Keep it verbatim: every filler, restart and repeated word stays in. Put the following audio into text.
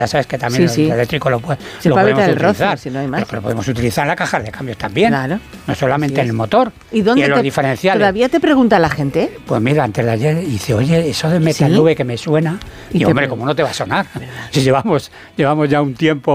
Ya sabes que también sí, el sí. eléctrico lo, puede, Se lo puede podemos evitar el utilizar. roce, si no hay más. Pero, pero podemos utilizar la caja de cambios también. Claro. No solamente Así en el es. motor. ¿Y dónde en los te, diferenciales. todavía te pregunta la gente? Pues mira, antes de ayer dice, oye, eso de Metal ¿Sí? V que me suena. Y Y te hombre, pre- ¿cómo no te va a sonar? Si llevamos, llevamos ya un tiempo